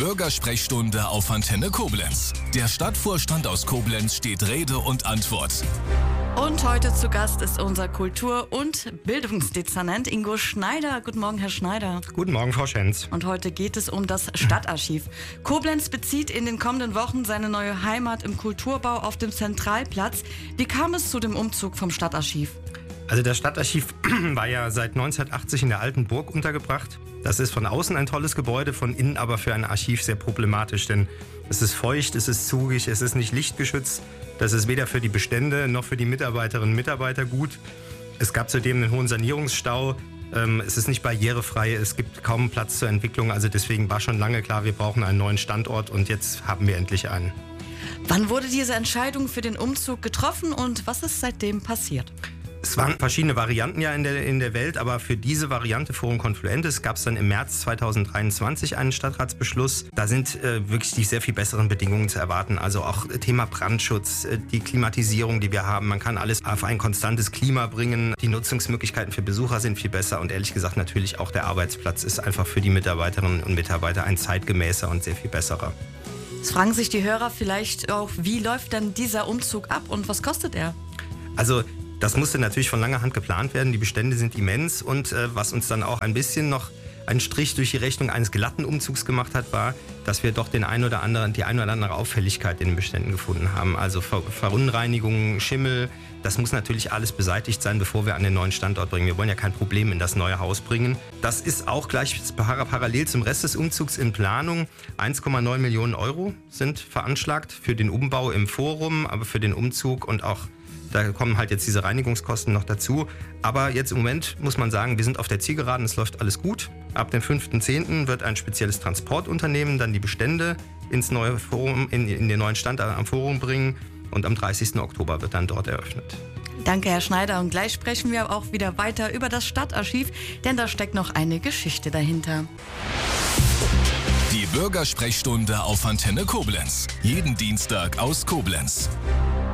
Bürgersprechstunde auf Antenne Koblenz. Der Stadtvorstand aus Koblenz steht Rede und Antwort. Und heute zu Gast ist unser Kultur- und Bildungsdezernent Ingo Schneider. Guten Morgen, Herr Schneider. Guten Morgen, Frau Schenz. Und heute geht es um das Stadtarchiv. Koblenz bezieht in den kommenden Wochen seine neue Heimat im Kulturbau auf dem Zentralplatz. Wie kam es zu dem Umzug vom Stadtarchiv? Also das Stadtarchiv war ja seit 1980 in der alten Burg untergebracht. Das ist von außen ein tolles Gebäude, von innen aber für ein Archiv sehr problematisch, denn es ist feucht, es ist zugig, es ist nicht lichtgeschützt. Das ist weder für die Bestände noch für die Mitarbeiterinnen und Mitarbeiter gut. Es gab zudem einen hohen Sanierungsstau. Es ist nicht barrierefrei, es gibt kaum Platz zur Entwicklung. Also deswegen war schon lange klar, wir brauchen einen neuen Standort und jetzt haben wir endlich einen. Wann wurde diese Entscheidung für den Umzug getroffen und was ist seitdem passiert? Es waren verschiedene Varianten ja in der Welt, aber für diese Variante Forum Confluentes gab es dann im März 2023 einen Stadtratsbeschluss. Da sind wirklich die sehr viel besseren Bedingungen zu erwarten. Also auch Thema Brandschutz, die Klimatisierung, die wir haben. Man kann alles auf ein konstantes Klima bringen. Die Nutzungsmöglichkeiten für Besucher sind viel besser und ehrlich gesagt natürlich auch der Arbeitsplatz ist einfach für die Mitarbeiterinnen und Mitarbeiter ein zeitgemäßer und sehr viel besserer. Jetzt fragen sich die Hörer vielleicht auch, wie läuft denn dieser Umzug ab und was kostet er? Also das musste natürlich von langer Hand geplant werden. Die Bestände sind immens und was uns dann auch ein bisschen noch einen Strich durch die Rechnung eines glatten Umzugs gemacht hat, war, dass wir doch die ein oder andere Auffälligkeit in den Beständen gefunden haben. Also Verunreinigungen, Schimmel, das muss natürlich alles beseitigt sein, bevor wir an den neuen Standort bringen. Wir wollen ja kein Problem in das neue Haus bringen. Das ist auch gleich parallel zum Rest des Umzugs in Planung. 1,9 Millionen Euro sind veranschlagt für den Umbau im Forum, aber für den Umzug und auch da kommen halt jetzt diese Reinigungskosten noch dazu. Aber jetzt im Moment muss man sagen, wir sind auf der Zielgeraden, es läuft alles gut. Ab dem 5.10. wird ein spezielles Transportunternehmen dann die Bestände ins neue Forum, in den neuen Standort am Forum bringen. Und am 30. Oktober wird dann dort eröffnet. Danke, Herr Schneider. Und gleich sprechen wir auch wieder weiter über das Stadtarchiv, denn da steckt noch eine Geschichte dahinter. Die Bürgersprechstunde auf Antenne Koblenz. Jeden Dienstag aus Koblenz.